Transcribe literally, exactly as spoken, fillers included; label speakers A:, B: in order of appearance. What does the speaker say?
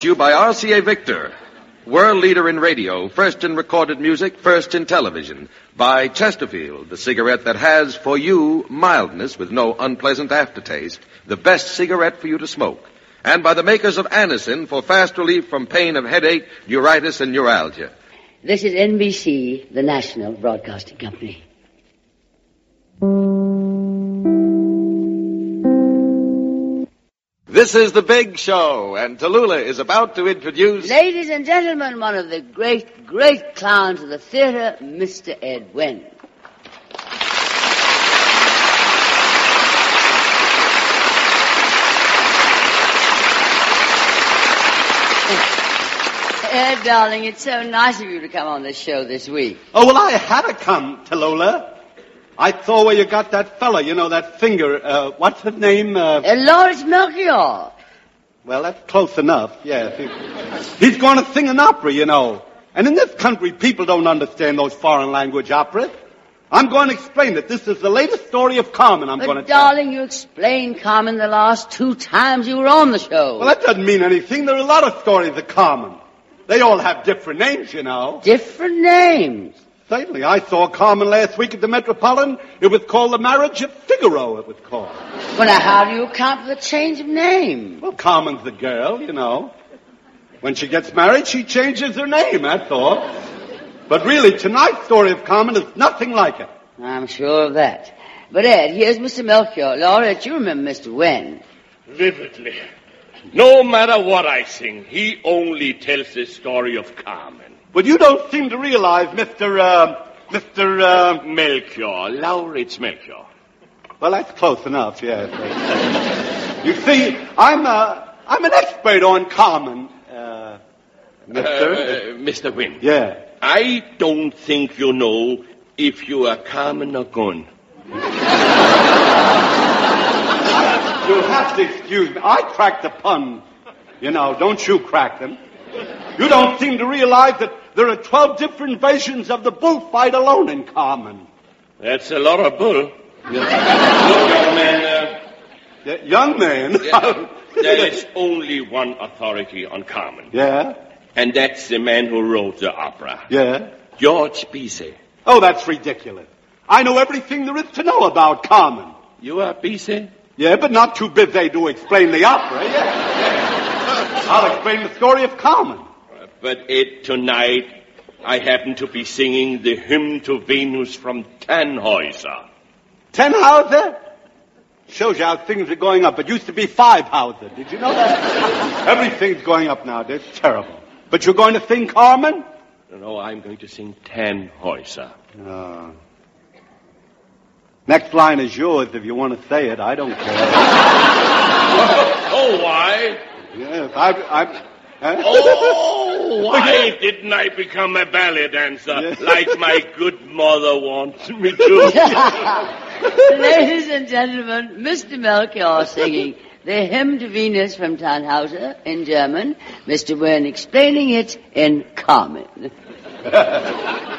A: You by R C A Victor, world leader in radio, first in recorded music, first in television. By Chesterfield, the cigarette that has, for you, mildness with no unpleasant aftertaste, the best cigarette for you to smoke. And by the makers of Anacin for fast relief from pain of headache, neuritis, and neuralgia.
B: This is N B C, the National Broadcasting Company.
A: This is The Big Show, and Tallulah is about to introduce...
B: Ladies and gentlemen, one of the great, great clowns of the theater, Mister Ed Wynn. Ed, darling, it's so nice of you to come on this show this week.
C: Oh, well, I had to come, Tallulah. I saw where you got that fella, you know, that finger, uh, what's his name? Uh,
B: uh, Lawrence Melchior.
C: Well, that's close enough, yes. He, he's going to sing an opera, you know. And in this country, people don't understand those foreign language operas. I'm going to explain it. This is the latest story of Carmen I'm
B: but
C: going to
B: darling,
C: tell.
B: you explained Carmen the last two times you were on the show.
C: Well, that doesn't mean anything. There are a lot of stories of Carmen. They all have different names, you know.
B: Different names?
C: Certainly. I saw Carmen last week at the Metropolitan. It was called The Marriage of Figaro, it was called.
B: Well, now, how do you account for the change of name?
C: Well, Carmen's the girl, you know. When she gets married, she changes her name, that's all. But really, tonight's story of Carmen is nothing like it.
B: I'm sure of that. But, Ed, here's Mister Melchior. Laura, you remember Mister Wen.
D: Vividly. No matter what I sing, he only tells the story of Carmen.
C: But you don't seem to realize, Mister, uh, Mister, uh...
D: Melchior, Lauritz Melchior.
C: Well, that's close enough, yes. You see, I'm, uh, I'm an expert on Carmen, uh, Mister
D: Uh, uh, Mister Wynn.
C: Yeah.
D: I don't think you know if you are Carmen or Gun.
C: You'll have to excuse me. I cracked the pun. You know, don't you crack them. You don't seem to realize that there are twelve different versions of the bullfight alone in Carmen.
D: That's a lot of bull. Yeah. Look, young man. Uh,
C: Yeah, young man?
D: yeah, there is only one authority on Carmen.
C: Yeah?
D: And that's the man who wrote the opera.
C: Yeah?
D: George Bizet.
C: Oh, that's ridiculous. I know everything there is to know about Carmen.
D: You are Bizet?
C: Yeah, but not too busy to explain the opera, yeah. I'll explain the story of Carmen.
D: But Ed, tonight, I happen to be singing the hymn to Venus from Tannhäuser.
C: Tannhäuser? Shows you how things are going up. It used to be Fivehäuser. Did you know that? Everything's going up now. It's terrible. But you're going to sing Carmen?
D: No, I'm going to sing Tannhäuser.
C: Oh. Next line is yours if you want to say it. I don't care.
D: Oh, why?
C: Yes, I... I huh?
D: Oh, why didn't I become a ballet dancer
C: Yes.
D: like my good mother wants me to?
B: Ladies and gentlemen, Mister Melchior singing the hymn to Venus from Tannhäuser in German, Mister Wern explaining it in Carmen.